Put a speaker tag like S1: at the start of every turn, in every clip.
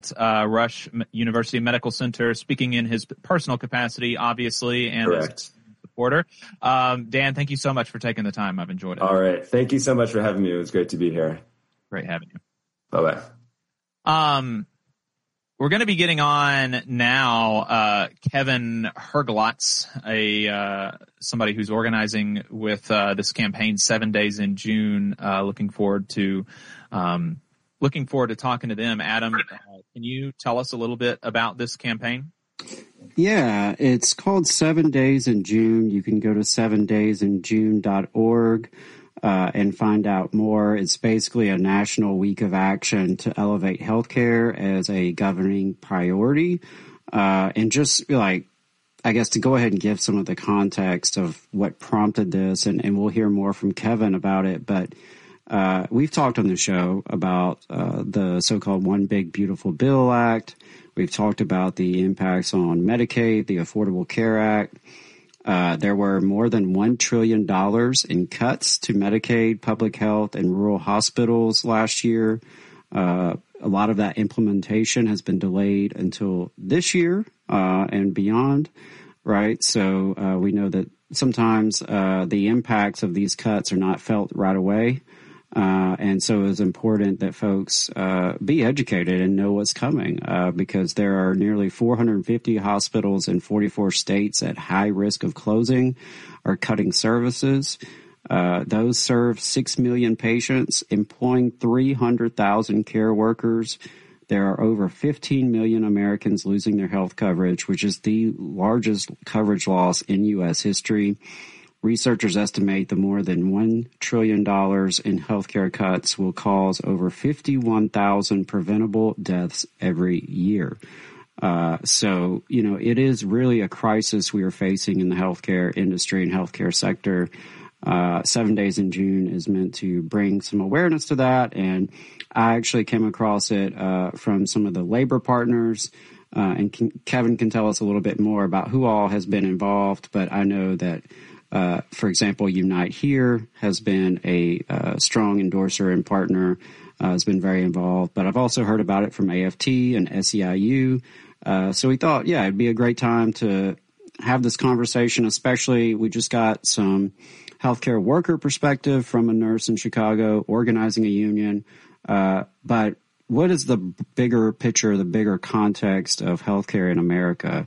S1: Rush University Medical Center, speaking in his personal capacity, obviously, and
S2: correct.
S1: As a supporter. Dan, thank you so much for taking the time. I've enjoyed it.
S2: All right. Thank you so much for having me. It was great to be here.
S1: Great having you.
S2: Bye-bye.
S1: We're going to be getting on now. Kevin Herglotz, somebody who's organizing with this campaign 7 days in June. Looking forward to talking to them. Adam, can you tell us a little bit about this campaign?
S3: Yeah, it's called 7 Days in June. You can go to 7daysinjune.org. And find out more. It's basically a national week of action to elevate healthcare as a governing priority. And just I guess to go ahead and give some of the context of what prompted this, and we'll hear more from Kevin about it. But we've talked on the show about the so-called One Big Beautiful Bill Act. We've talked about the impacts on Medicaid, the Affordable Care Act. There were more than $1 trillion in cuts to Medicaid, public health, and rural hospitals last year. A lot of that implementation has been delayed until this year and beyond, right? So we know that sometimes the impacts of these cuts are not felt right away. And so it's important that folks be educated and know what's coming because there are nearly 450 hospitals in 44 states at high risk of closing or cutting services. Those serve 6 million patients, employing 300,000 care workers. There are over 15 million Americans losing their health coverage, which is the largest coverage loss in U.S. history. Researchers estimate the more than $1 trillion in healthcare cuts will cause over 51,000 preventable deaths every year. So, it is really a crisis we are facing in the healthcare industry and healthcare sector. 7 Days in June is meant to bring some awareness to that. And I actually came across it from some of the labor partners. And Kevin can tell us a little bit more about who all has been involved. But I know that for example, Unite Here has been a strong endorser and partner, has been very involved. But I've also heard about it from AFT and SEIU. So we thought, it'd be a great time to have this conversation, especially we just got some healthcare worker perspective from a nurse in Chicago organizing a union. But what is the bigger picture, the bigger context of healthcare in America,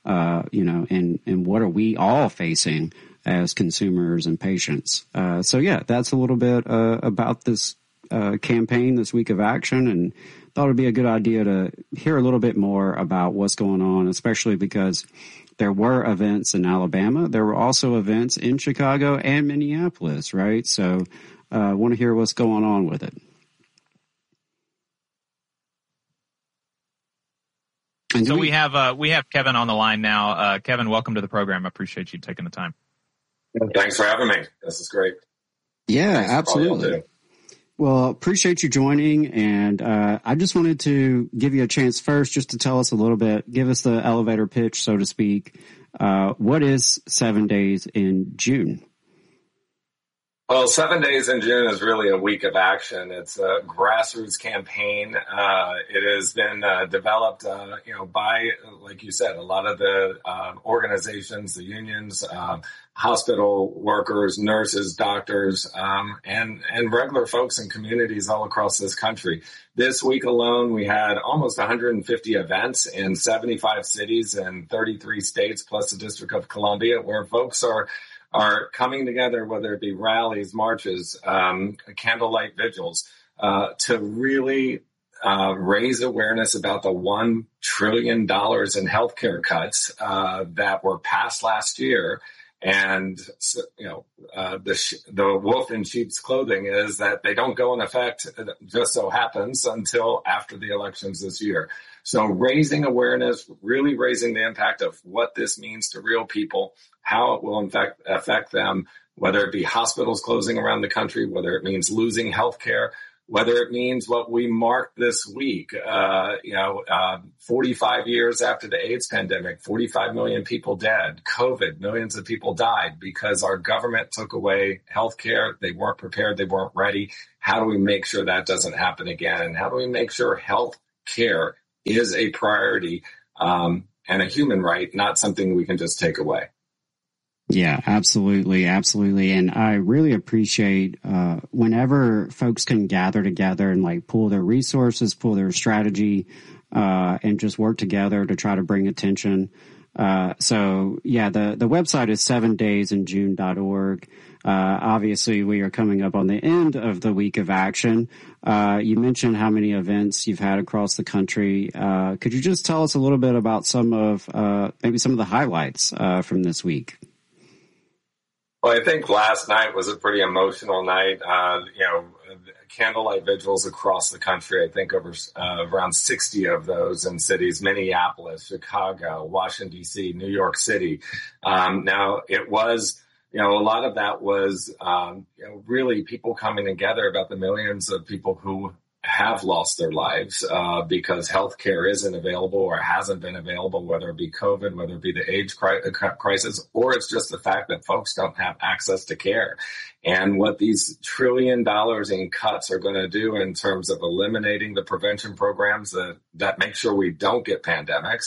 S3: and what are we all facing as consumers and patients. That's a little bit about this campaign, this week of action, and thought it'd be a good idea to hear a little bit more about what's going on, especially because there were events in Alabama. There were also events in Chicago and Minneapolis, right? So I want to hear what's going on with it.
S1: And so we have Kevin on the line now. Kevin, welcome to the program. I appreciate you taking the time.
S4: Thanks for having me. This is great.
S3: Yeah, absolutely. Well, appreciate you joining. And I just wanted to give you a chance first just to tell us a little bit, give us the elevator pitch, so to speak. What is 7 Days in June?
S4: Well, 7 Days in June is really a week of action. It's a grassroots campaign. It has been developed, by, like you said, a lot of the organizations, the unions, hospital workers, nurses, doctors, and regular folks in communities all across this country. This week alone, we had almost 150 events in 75 cities and 33 states, plus the District of Columbia, where folks are coming together, whether it be rallies, marches, candlelight vigils, to really raise awareness about the $1 trillion in healthcare cuts that were passed last year. And, the wolf in sheep's clothing is that they don't go in effect, just so happens, until after the elections this year. So raising awareness, really raising the impact of what this means to real people, how it will in fact affect them, whether it be hospitals closing around the country, whether it means losing health care, whether it means what we marked this week, 45 years after the AIDS pandemic, 45 million people dead, COVID, millions of people died because our government took away health care. They weren't prepared. They weren't ready. How do we make sure that doesn't happen again? And how do we make sure health care is a priority and a human right, not something we can just take away.
S3: Yeah, absolutely. Absolutely. And I really appreciate whenever folks can gather together and like pool their resources, pool their strategy, and just work together to try to bring attention. So yeah, the website is 7daysinjune.org. Obviously we are coming up on the end of the week of action. You mentioned how many events you've had across the country. Could you just tell us a little bit about maybe some of the highlights, from this week?
S4: Well, I think last night was a pretty emotional night. Candlelight vigils across the country. I think over around 60 of those in cities: Minneapolis, Chicago, Washington, D.C., New York City. Now, it was, a lot of that was, really people coming together about the millions of people who have lost their lives because healthcare isn't available or hasn't been available, whether it be COVID, whether it be the AIDS crisis, or it's just the fact that folks don't have access to care. And what these $1 trillion in cuts are going to do in terms of eliminating the prevention programs that make sure we don't get pandemics,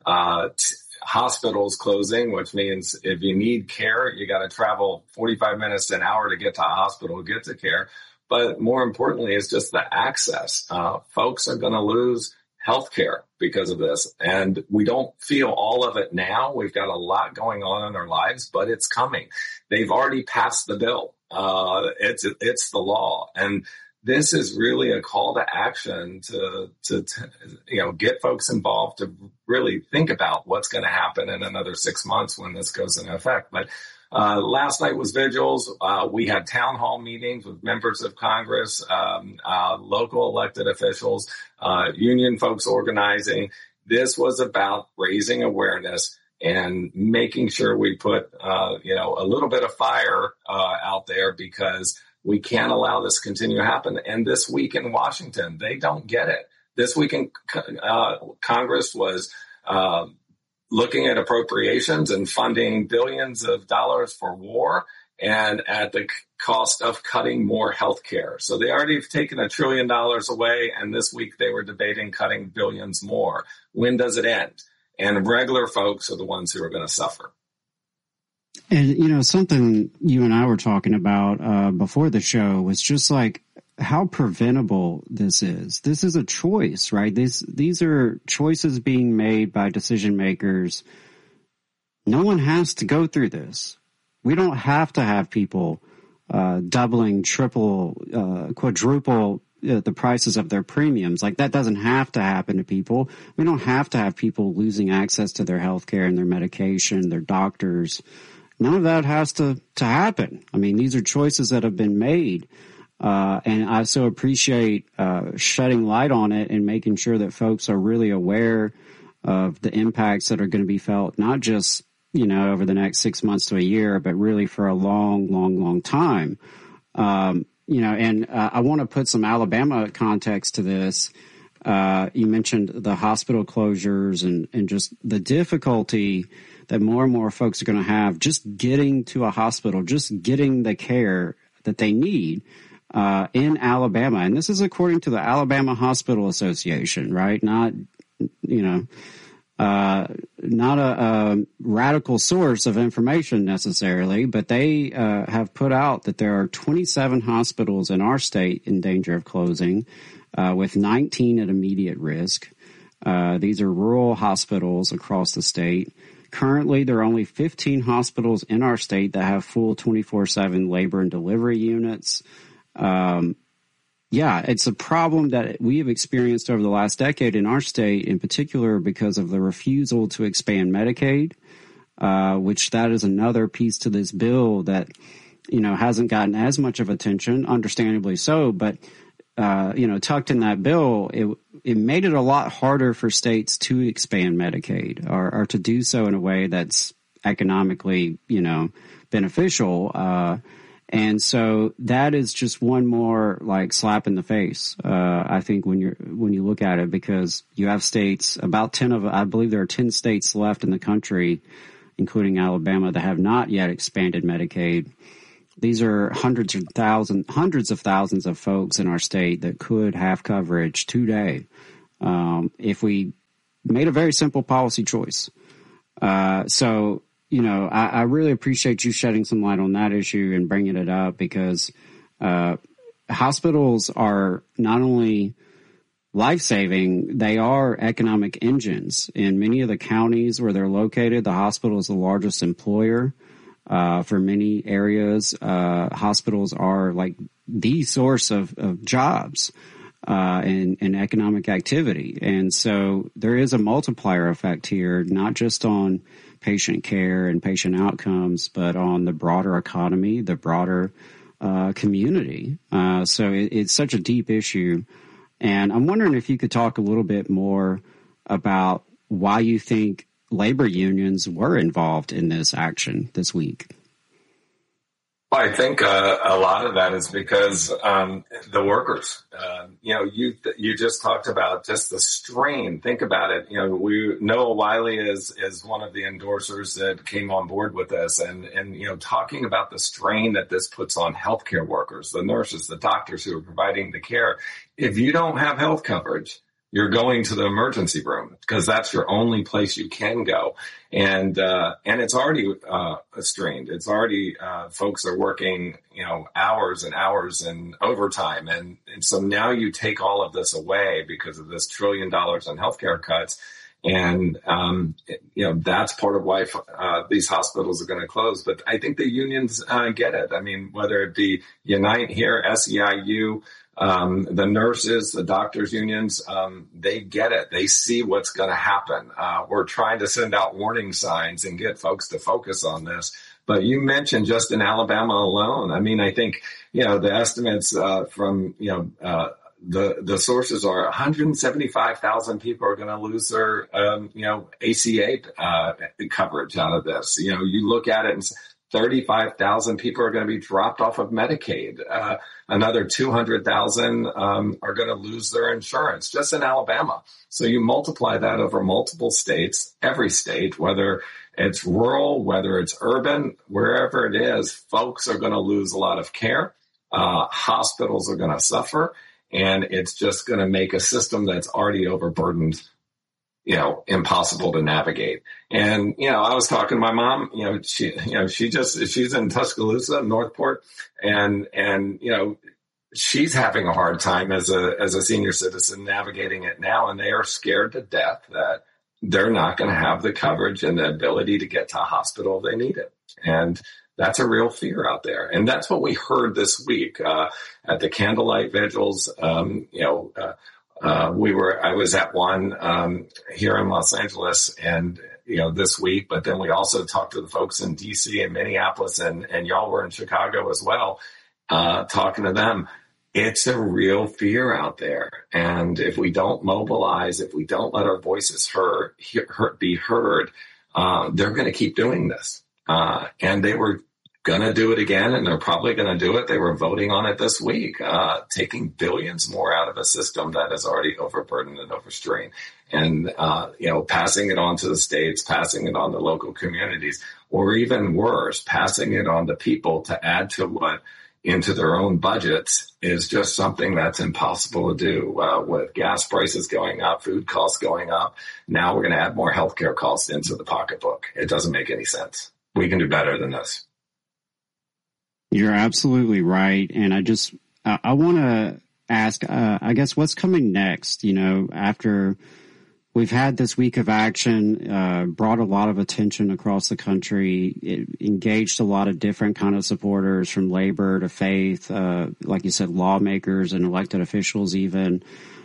S4: hospitals closing, which means if you need care, you got to travel 45 minutes to an hour to get to a hospital, get to care. But more importantly, it's just the access. Folks are going to lose health care because of this. And we don't feel all of it now. We've got a lot going on in our lives, but it's coming. They've already passed the bill. It's the law. And this is really a call to action to get folks involved, to really think about what's going to happen in another 6 months when this goes into effect. But last night was vigils. We had town hall meetings with members of Congress, local elected officials, union folks organizing. This was about raising awareness and making sure we put, a little bit of fire out there, because we can't allow this to continue to happen. And this week in Washington, they don't get it. This week in Congress was looking at appropriations and funding billions of dollars for war, and at the cost of cutting more health care. So they already have taken $1 trillion away, and this week they were debating cutting billions more. When does it end? And regular folks are the ones who are going to suffer.
S3: And, something you and I were talking about before the show was just like how preventable this is. This is a choice, right? These are choices being made by decision makers. No one has to go through this. We don't have to have people doubling, triple, quadruple the prices of their premiums. Like, that doesn't have to happen to people. We don't have to have people losing access to their health care and their medication, their doctors. None of that has to happen. I mean, these are choices that have been made. And I so appreciate shedding light on it and making sure that folks are really aware of the impacts that are going to be felt, not just, over the next 6 months to a year, but really for a long, long, long time. And I want to put some Alabama context to this. You mentioned the hospital closures and just the difficulty that more and more folks are going to have just getting to a hospital, just getting the care that they need in Alabama. And this is according to the Alabama Hospital Association, right? Not a radical source of information necessarily, but they have put out that there are 27 hospitals in our state in danger of closing, with 19 at immediate risk. These are rural hospitals across the state. Currently, there are only 15 hospitals in our state that have full 24/7 labor and delivery units. It's a problem that we have experienced over the last decade in our state, in particular because of the refusal to expand Medicaid, which that is another piece to this bill that, hasn't gotten as much of attention, understandably so. But, tucked in that bill, it made it a lot harder for states to expand Medicaid or to do so in a way that's economically, beneficial. And so that is just one more like slap in the face. I think when you look at it, because you have states, I believe there are 10 states left in the country, including Alabama, that have not yet expanded Medicaid. These are hundreds of thousands of folks in our state that could have coverage today. if we made a very simple policy choice. So, I really appreciate you shedding some light on that issue and bringing it up, because hospitals are not only life-saving, they are economic engines. In many of the counties where they're located, the hospital is the largest employer. For many areas, hospitals are like the source of jobs and economic activity. And so there is a multiplier effect here, not just on patient care and patient outcomes, but on the broader economy, the broader community. So it's such a deep issue. And I'm wondering if you could talk a little bit more about why you think labor unions were involved in this action this week.
S4: Well, I think a lot of that is because the workers, you just talked about just the strain. Think about it. Noah Wiley is one of the endorsers that came on board with this, and talking about the strain that this puts on healthcare workers, the nurses, the doctors who are providing the care. If you don't have health coverage, you're going to the emergency room because that's your only place you can go. And it's already strained. It's already, folks are working, hours and hours and overtime. And so now you take all of this away because of this $1 trillion in healthcare cuts. And, that's part of why these hospitals are going to close. But I think the unions get it. I mean, whether it be Unite here, SEIU, the nurses, the doctors unions, they get it. They see what's going to happen. We're trying to send out warning signs and get folks to focus on this. But you mentioned just in Alabama alone. I mean, I think, the estimates from, the sources are 175,000 people are going to lose their, ACA coverage out of this. You look at it and 35,000 people are going to be dropped off of Medicaid. Another 200,000 are going to lose their insurance just in Alabama. So you multiply that over multiple states, every state, whether it's rural, whether it's urban, wherever it is, folks are going to lose a lot of care. Hospitals are going to suffer, and it's just going to make a system that's already overburdened impossible to navigate. And, I was talking to my mom, she's in Tuscaloosa, Northport, and, she's having a hard time as a senior citizen navigating it now. And they are scared to death that they're not going to have the coverage and the ability to get to a hospital if they need it. And that's a real fear out there. And that's what we heard this week, at the candlelight vigils, I was at one, here in Los Angeles and, this week, but then we also talked to the folks in DC and Minneapolis and y'all were in Chicago as well, talking to them. It's a real fear out there. And if we don't mobilize, if we don't let our voices be heard, they're going to keep doing this. And they were going to do it again, and they're probably going to do it. They were voting on it this week, taking billions more out of a system that is already overburdened and overstrained, and passing it on to the states, passing it on to local communities, or even worse, passing it on to people to add into their own budgets is just something that's impossible to do. With gas prices going up, food costs going up, now we're going to add more healthcare costs into the pocketbook. It doesn't make any sense. We can do better than this.
S3: You're absolutely right. And I want to ask, I guess, what's coming next? After we've had this week of action, brought a lot of attention across the country, it engaged a lot of different kind of supporters from labor to faith, like you said, lawmakers and elected officials even.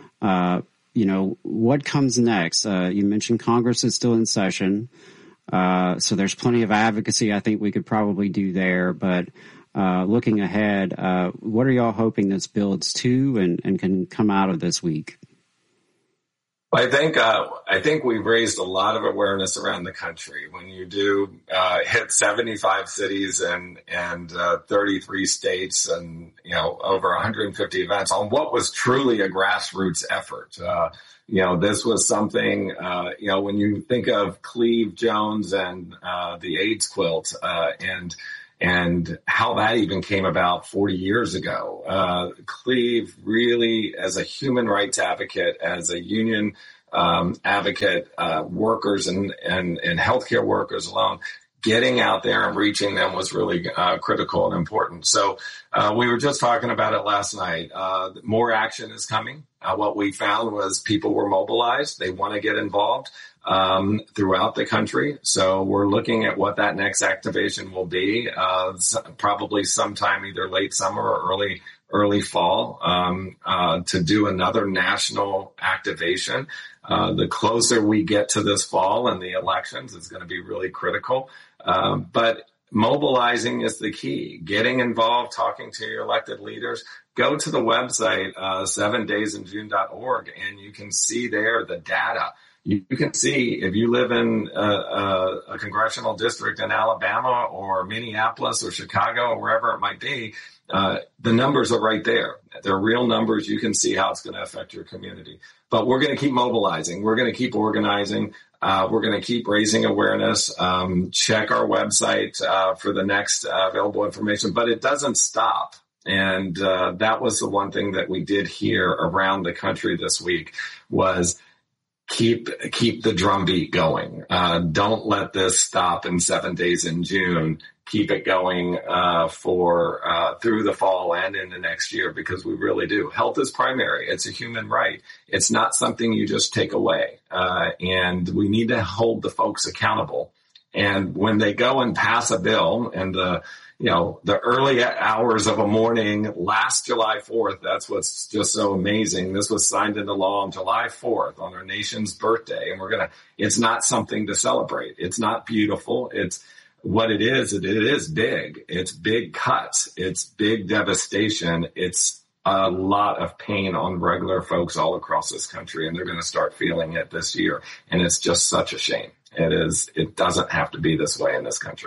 S3: What comes next? You mentioned Congress is still in session. So there's plenty of advocacy I think we could probably do there. But looking ahead, what are y'all hoping this builds to and can come out of this week?
S4: I think we've raised a lot of awareness around the country. When you do hit 75 cities and 33 states and over 150 events on what was truly a grassroots effort. This was something. When you think of Cleve Jones and the AIDS quilt and how that even came about 40 years ago. Cleve really, as a human rights advocate, as a union advocate, workers and healthcare workers alone, getting out there and reaching them was really critical and important. So we were just talking about it last night. More action is coming. What we found was people were mobilized. They want to get involved throughout the country. So we're looking at what that next activation will be, probably sometime either late summer or early fall, to do another national activation. The closer we get to this fall and the elections is going to be really critical. But mobilizing is the key. Getting involved, talking to your elected leaders. Go to the website, 7daysinjune.org, and you can see there the data. You can see if you live in a congressional district in Alabama or Minneapolis or Chicago or wherever it might be, the numbers are right there. They're real numbers. You can see how it's going to affect your community. But we're going to keep mobilizing. We're going to keep organizing. We're going to keep raising awareness. Check our website for the next available information. But it doesn't stop. And that was the one thing that we did here around the country this week was keep the drumbeat going. Don't let this stop in 7 days in June. Keep it going for through the fall and into next year, because we really do. Health is primary. It's a human right. It's not something you just take away. And we need to hold the folks accountable. And when they go and pass a bill and the early hours of a morning last July 4th, that's what's just so amazing. This was signed into law on July 4th on our nation's birthday. And it's not something to celebrate. It's not beautiful. It's what it is big. It's big cuts. It's big devastation. It's a lot of pain on regular folks all across this country. And they're going to start feeling it this year. And it's just such a shame. It doesn't have to be this way in this country.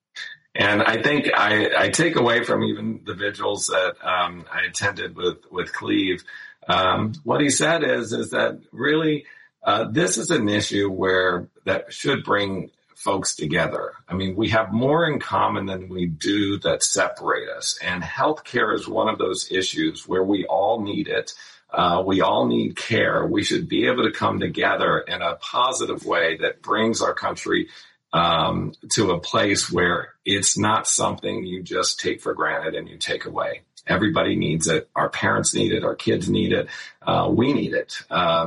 S4: And I think I take away from even the vigils that I attended with Cleve, what he said is that really this is an issue that should bring folks together. I mean, we have more in common than we do that separate us. And healthcare is one of those issues where we all need it. We all need care. We should be able to come together in a positive way that brings our country to a place where it's not something you just take for granted and you take away. Everybody needs it. Our parents need it. Our kids need it. We need it.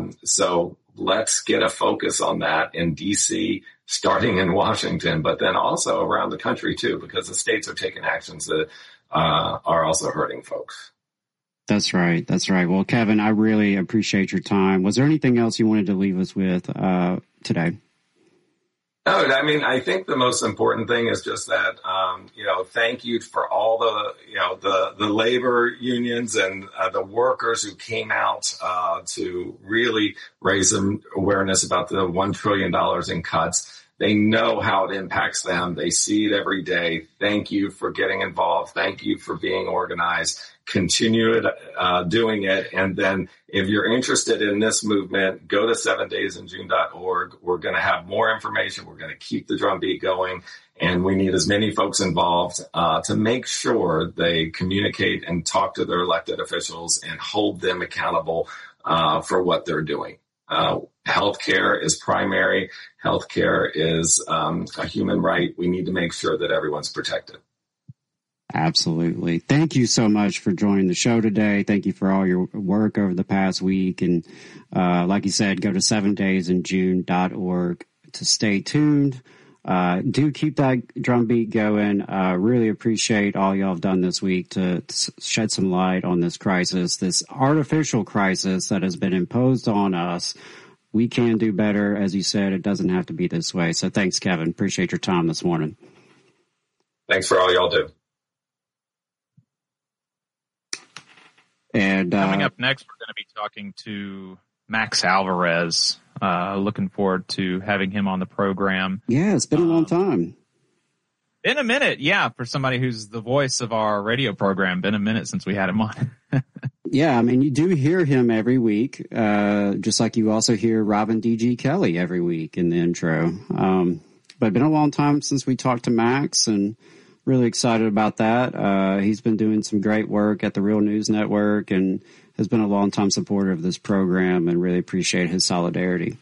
S4: So let's get a focus on that in D.C., starting in Washington, but then also around the country too, because the states are taking actions that are also hurting folks.
S3: That's right. Well, Kevin, I really appreciate your time. Was there anything else you wanted to leave us with today?
S4: No, I mean, I think the most important thing is just that, thank you for all the labor unions and the workers who came out to really raise some awareness about the $1 trillion in cuts. They know how it impacts them. They see it every day. Thank you for getting involved. Thank you for being organized. Continue doing it. And then if you're interested in this movement, go to 7daysinjune.org. We're going to have more information. We're going to keep the drumbeat going. And we need as many folks involved to make sure they communicate and talk to their elected officials and hold them accountable for what they're doing. Healthcare is primary. Healthcare is a human right. We need to make sure that everyone's protected.
S3: Absolutely. Thank you so much for joining the show today. Thank you for all your work over the past week. And like you said, go to 7daysinjune.org to stay tuned. Do keep that drumbeat going. Really appreciate all y'all have done this week to shed some light on this crisis, this artificial crisis that has been imposed on us. We can do better. As you said, it doesn't have to be this way. So thanks, Kevin. Appreciate your time this morning.
S4: Thanks for all y'all do.
S1: And coming up next, we're going to be talking to Max Alvarez. Looking forward to having him on the program.
S3: Yeah, it's been a long time.
S1: Been a minute, yeah, for somebody who's the voice of our radio program. Been a minute since we had him on.
S3: Yeah, I mean, you do hear him every week, just like you also hear Robin D.G. Kelly every week in the intro. But been a long time since we talked to Max, and really excited about that. He's been doing some great work at the Real News Network and has been a longtime supporter of this program, and really appreciate his solidarity.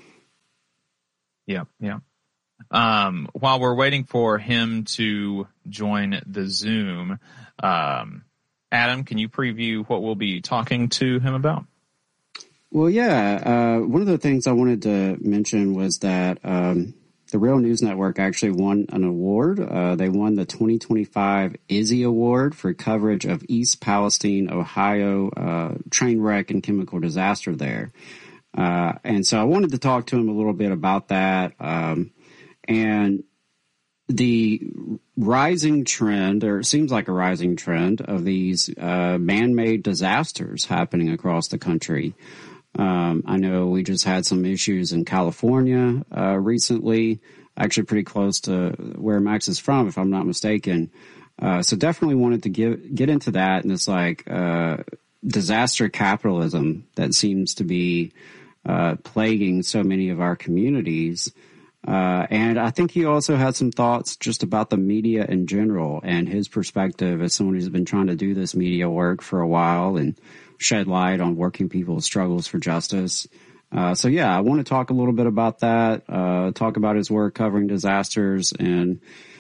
S1: Yeah. While we're waiting for him to join the Zoom, Adam, can you preview what we'll be talking to him about?
S3: Well, yeah. One of the things I wanted to mention was that the Real News Network actually won an award. They won the 2025 Izzy Award for coverage of East Palestine, Ohio train wreck and chemical disaster there. And so I wanted to talk to him a little bit about that. And the rising trend, or it seems like a rising trend, of these man-made disasters happening across the country. I know we just had some issues in California recently, actually pretty close to where Max is from, if I'm not mistaken. So definitely wanted to get into that, and this like disaster capitalism that seems to be plaguing so many of our communities. And I think he also had some thoughts just about the media in general and his perspective as someone who's been trying to do this media work for a while and shed light on working people's struggles for justice. So yeah, I want to talk a little bit about that, talk about his work covering disasters and,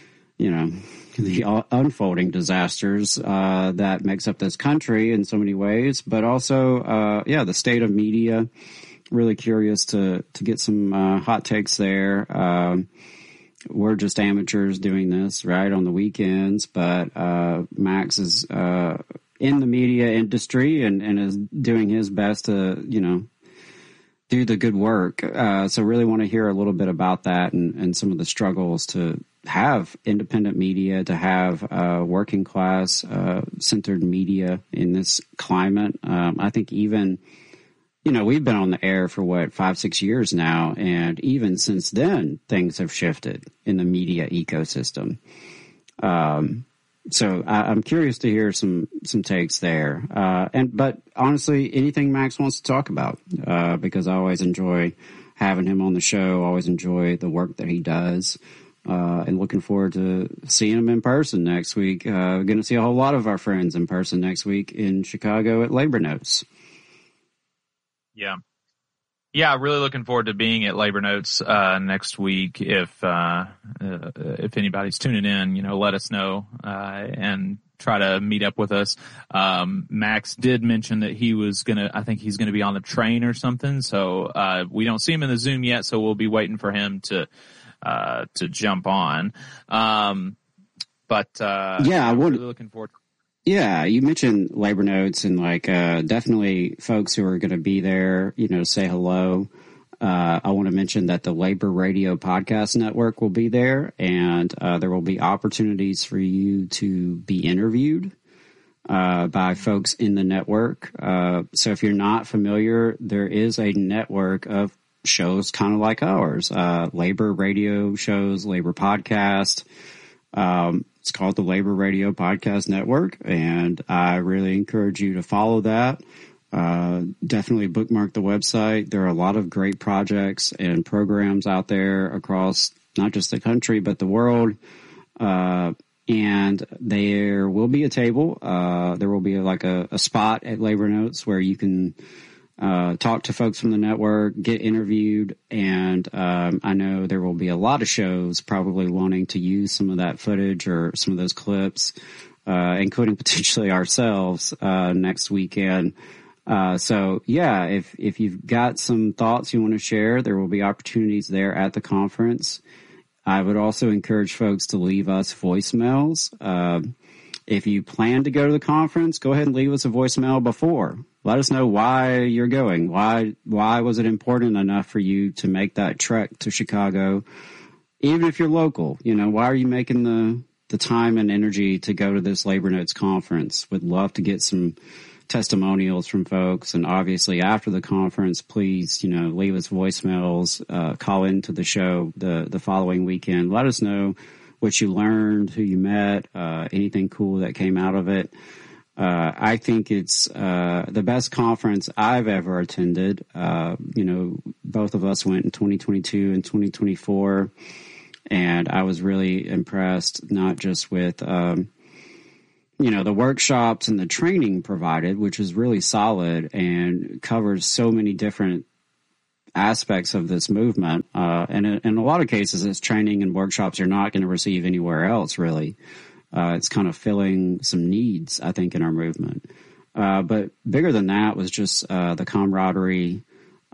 S3: the unfolding disasters that makes up this country in so many ways, but also, the state of media. Really curious to get some hot takes there. We're just amateurs doing this, right, on the weekends, but Max is in the media industry and is doing his best to, do the good work. So really want to hear a little bit about that and some of the struggles to have independent media, to have working class centered media in this climate. I think even we've been on the air for 5-6 years now, and even since then, things have shifted in the media ecosystem. So I'm curious to hear some takes there. But honestly, anything Max wants to talk about, because I always enjoy having him on the show. Always enjoy the work that he does, and looking forward to seeing him in person next week. We're going to see a whole lot of our friends in person next week in Chicago at Labor Notes.
S1: Yeah, really looking forward to being at Labor Notes next week. If anybody's tuning in, let us know and try to meet up with us. Max did mention that he's gonna be on the train or something. So we don't see him in the Zoom yet, so we'll be waiting for him to jump on. I'm really looking forward to.
S3: Yeah, you mentioned Labor Notes and definitely folks who are going to be there, say hello. I want to mention that the Labor Radio Podcast Network will be there, and there will be opportunities for you to be interviewed by folks in the network. So if you're not familiar, there is a network of shows kind of like ours, labor radio shows, labor podcast. It's called the Labor Radio Podcast Network, and I really encourage you to follow that. Definitely bookmark the website. There are a lot of great projects and programs out there across not just the country, but the world. And there will be a table. There will be a spot at Labor Notes where you can talk to folks from the network, get interviewed, and I know there will be a lot of shows probably wanting to use some of that footage or some of those clips, including potentially ourselves next weekend. So yeah, if you've got some thoughts you want to share, there will be opportunities there at the conference. I would also encourage folks to leave us voicemails. If you plan to go to the conference, go ahead and leave us a voicemail before. Let us know why you're going. Why was it important enough for you to make that trek to Chicago? Even if you're local, why are you making the time and energy to go to this Labor Notes conference? Would love to get some testimonials from folks. And obviously after the conference, please, leave us voicemails, call into the show the following weekend. Let us know what you learned, who you met, anything cool that came out of it. I think it's the best conference I've ever attended. Both of us went in 2022 and 2024. And I was really impressed, not just with, the workshops and the training provided, which is really solid and covers so many different aspects of this movement. And in a lot of cases, it's training and workshops you're not going to receive anywhere else, really. It's kind of filling some needs, I think, in our movement. But bigger than that was just the camaraderie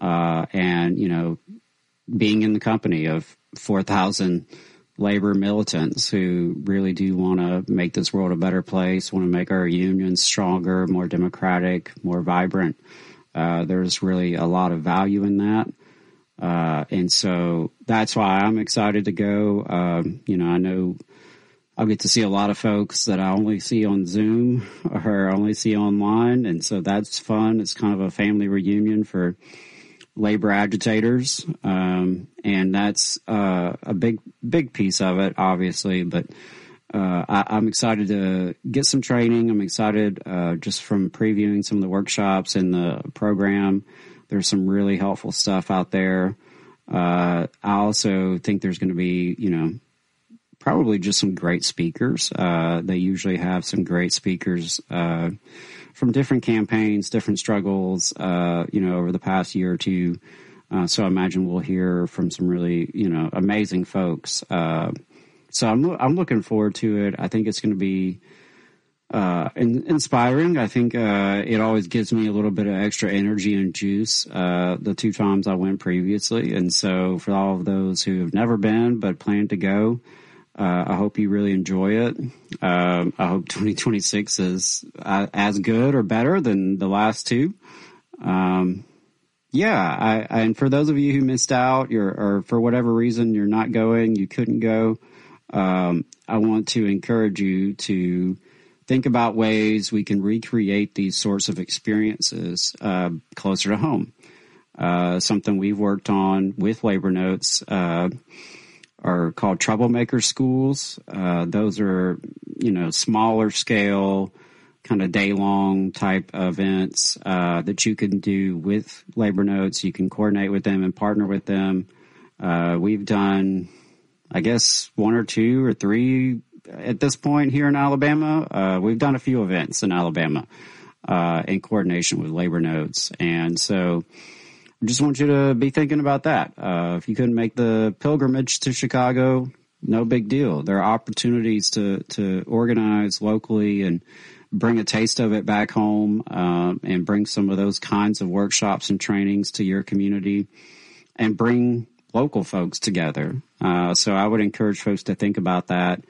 S3: and, being in the company of 4,000 labor militants who really do want to make this world a better place, want to make our unions stronger, more democratic, more vibrant. There's really a lot of value in that. And so that's why I'm excited to go. I know I'll get to see a lot of folks that I only see on Zoom or only see online. And so that's fun. It's kind of a family reunion for labor agitators. And that's a big piece of it, obviously. But I'm excited to get some training. I'm excited just from previewing some of the workshops in the program. There's some really helpful stuff out there. I also think there's going to be, probably just some great speakers. They usually have some great speakers from different campaigns, different struggles, over the past year or two. So I imagine we'll hear from some really, amazing folks. So I'm looking forward to it. I think it's going to be inspiring. I think it always gives me a little bit of extra energy and juice the 2 times I went previously. And so for all of those who have never been but plan to go, I hope you really enjoy it. I hope 2026 is as good or better than the last 2. And for those of you who missed out or for whatever reason you're not going, you couldn't go, I want to encourage you to think about ways we can recreate these sorts of experiences closer to home. Something we've worked on with Labor Notes are called troublemaker schools. Those are, smaller scale, kind of day-long type events that you can do with Labor Notes. You can coordinate with them and partner with them. We've done, I guess, 1 or 2 or 3 at this point here in Alabama. We've done a few events in Alabama in coordination with Labor Notes. And so I just want you to be thinking about that. If you couldn't make the pilgrimage to Chicago, no big deal. There are opportunities to organize locally and bring a taste of it back home and bring some of those kinds of workshops and trainings to your community and bring local folks together. So I would encourage folks to think about that,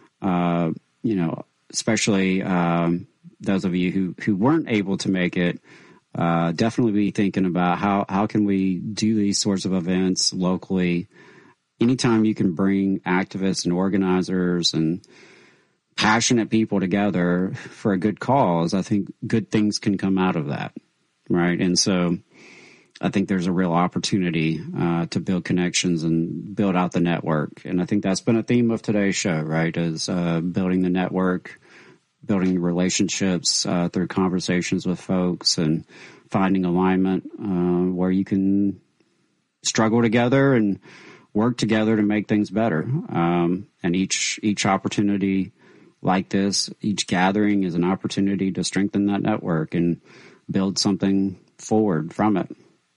S3: especially those of you who weren't able to make it. Definitely be thinking about how can we do these sorts of events locally. Anytime you can bring activists and organizers and passionate people together for a good cause, I think good things can come out of that, right? And so I think there's a real opportunity to build connections and build out the network. And I think that's been a theme of today's show, right, is building the network, building relationships through conversations with folks and finding alignment where you can struggle together and work together to make things better. And each opportunity like this, each gathering is an opportunity to strengthen that network and build something forward from it.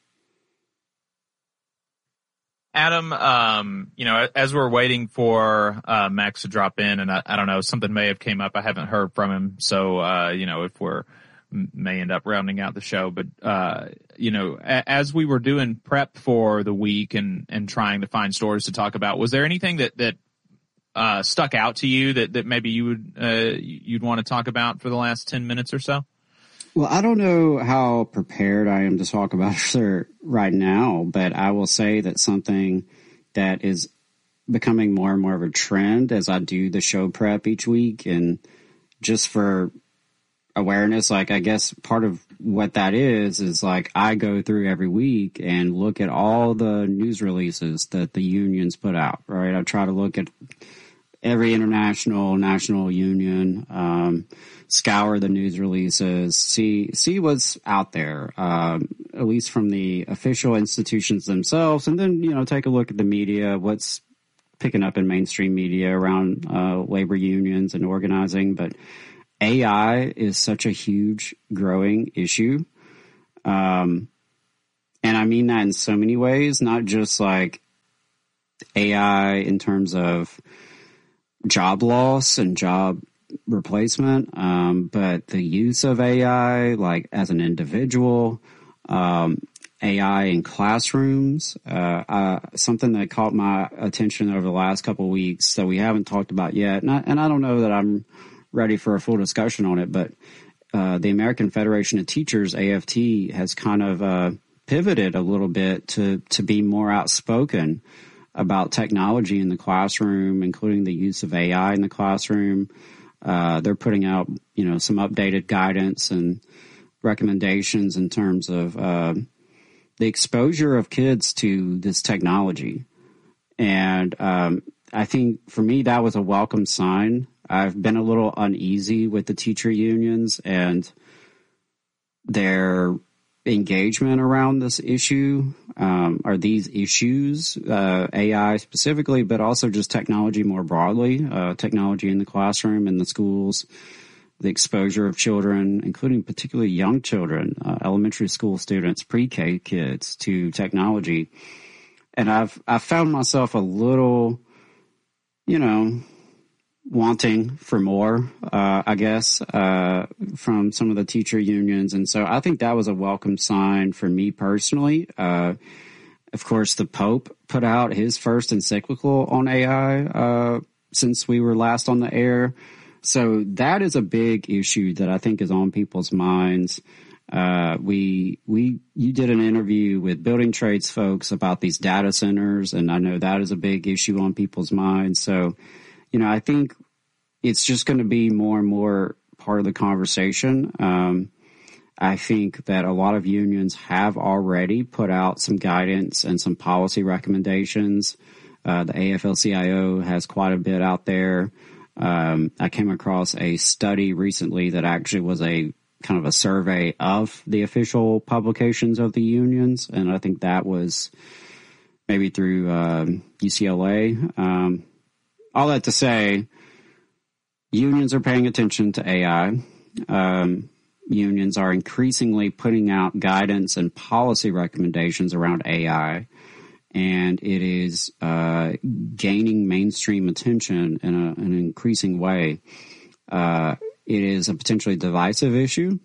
S1: Adam, as we're waiting for Max to drop in, and I don't know, something may have came up. I haven't heard from him, so if we're may end up rounding out the show. But as we were doing prep for the week and trying to find stories to talk about, was there anything that stuck out to you that maybe you'd want to talk about for the last 10 minutes or so?
S3: Well, I don't know how prepared I am to talk about it right now, but I will say that something that is becoming more and more of a trend as I do the show prep each week, and just for awareness, like I guess part of what that is like I go through every week and look at all the news releases that the unions put out, right? I try to look at every national union, scour the news releases, see what's out there, at least from the official institutions themselves, and then, take a look at the media, what's picking up in mainstream media around labor unions and organizing. But AI is such a huge growing issue. And I mean that in so many ways, not just like AI in terms of job loss and job replacement, but the use of AI, like as an individual, AI in classrooms, something that caught my attention over the last couple of weeks that we haven't talked about yet. And I don't know that I'm ready for a full discussion on it, but the American Federation of Teachers, AFT, has kind of pivoted a little bit to be more outspoken about technology in the classroom, including the use of AI in the classroom. They're putting out, some updated guidance and recommendations in terms of the exposure of kids to this technology. And I think for me, that was a welcome sign. I've been a little uneasy with the teacher unions and their engagement around this issue, or these issues, AI specifically, but also just technology more broadly, technology in the classroom, in the schools, the exposure of children, including particularly young children, elementary school students, pre-K kids to technology. And I've found myself a little, wanting for more, I guess, from some of the teacher unions. And so I think that was a welcome sign for me personally. Of course, the Pope put out his first encyclical on AI since we were last on the air. So that is a big issue that I think is on people's minds. You did an interview with building trades folks about these data centers, and I know that is a big issue on people's minds. So, I think it's just going to be more and more part of the conversation. I think that a lot of unions have already put out some guidance and some policy recommendations. The AFL-CIO has quite a bit out there. I came across a study recently that actually was a kind of a survey of the official publications of the unions, and I think that was maybe through UCLA. All that to say, unions are paying attention to AI. Unions are increasingly putting out guidance and policy recommendations around AI, and it is gaining mainstream attention in an increasing way. It is a potentially divisive issue,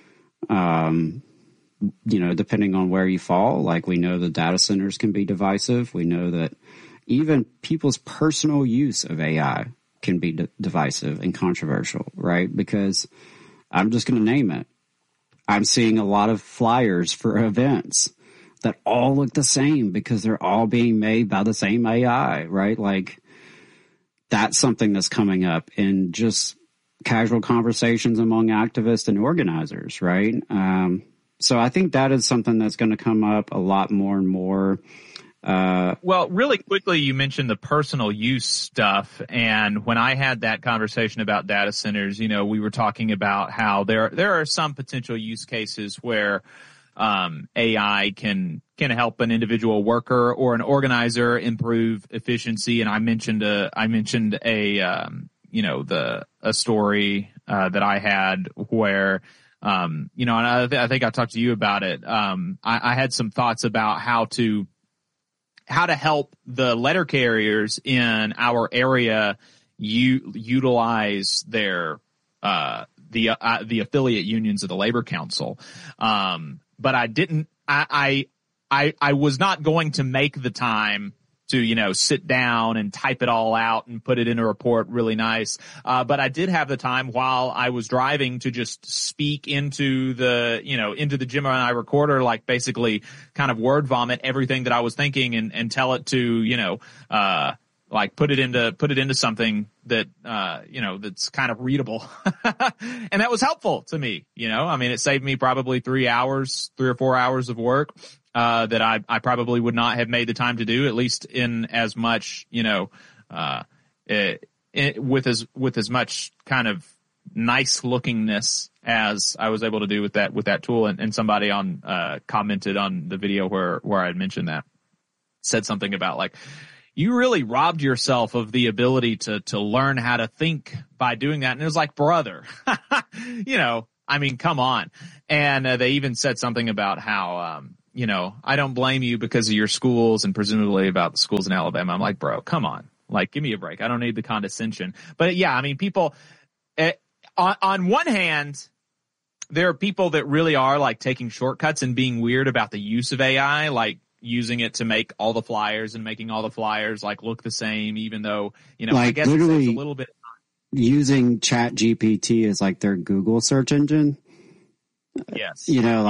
S3: depending on where you fall. Like, we know the data centers can be divisive. We know that even people's personal use of AI can be divisive and controversial, right? Because I'm just going to name it. I'm seeing a lot of flyers for events that all look the same because they're all being made by the same AI, right? Like, that's something that's coming up in just casual conversations among activists and organizers, right? So I think that is something that's going to come up a lot more and more.
S1: Well, really quickly, you mentioned the personal use stuff. And when I had that conversation about data centers, we were talking about how there are some potential use cases where AI can help an individual worker or an organizer improve efficiency. And I mentioned a story that I had where and I think I talked to you about it. I had some thoughts about how to help the letter carriers in our area utilize their the affiliate unions of the Labor Council. But I was not going to make the time to, sit down and type it all out and put it in a report really nice. But I did have the time while I was driving to just speak into the Gemini recorder, like basically kind of word vomit everything that I was thinking and tell it to, like put it into something that, that's kind of readable. And that was helpful to me, it saved me probably 3 or 4 hours of work. That I probably would not have made the time to do, at least in as much, with as much kind of nice lookingness as I was able to do with that tool. And somebody commented on the video where I had mentioned that, said something about like, you really robbed yourself of the ability to learn how to think by doing that. And it was like, brother, I mean, come on. And they even said something about how, I don't blame you because of your schools and presumably about the schools in Alabama. I'm like, bro, come on. Like, give me a break. I don't need the condescension. But yeah, I mean, people, on one hand, there are people that really are like taking shortcuts and being weird about the use of AI, like using it to make all the flyers and making all the flyers like look the same, even though, like I guess it's a little bit.
S3: Using ChatGPT as like their Google search engine.
S1: Yes.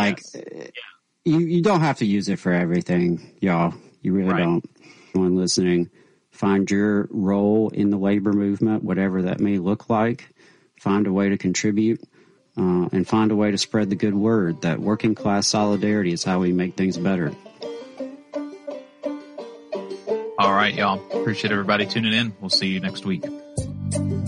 S3: You don't have to use it for everything, y'all. You really don't. Anyone listening, find your role in the labor movement, whatever that may look like. Find a way to contribute and find a way to spread the good word that working class solidarity is how we make things better.
S1: All right, y'all. Appreciate everybody tuning in. We'll see you next week.